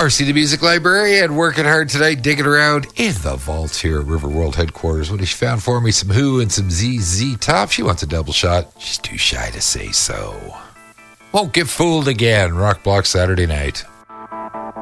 Marcy, the music librarian, working hard tonight, digging around in the vaults here at River World headquarters. When she found for me some Who and some ZZ Top. She wants a double shot. She's too shy to say so. Won't get fooled again. Rock Block Saturday night.